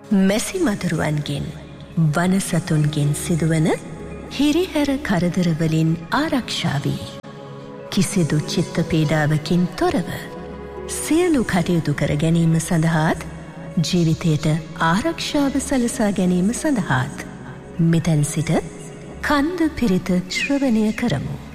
මැසි මදුරුවන්ගෙන් වනසතුන්ගෙන් සිදුවන හිරිහැර කරදරවලින් ආරක්ෂාවී. කිසිදු චිත්ත පීඩාවකින් තොරව සියලු කටයුතු කර ගැනීම සඳහාත් ජීවිතයට ආරක්ෂාව සලසා ගැනීම සඳහාත් මෙතැන් සිට කන්ද පිරිත ශ්‍රවණය කරමු.